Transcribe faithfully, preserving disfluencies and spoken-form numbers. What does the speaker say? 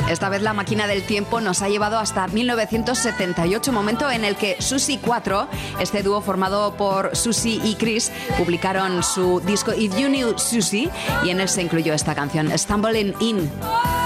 Esta vez la máquina del tiempo nos ha llevado hasta mil novecientos setenta y ocho, momento en el que Susie cuatro, este dúo formado por Susie y Chris, publicaron su disco If You Knew Susie y en él se incluyó esta canción, Stumbling In.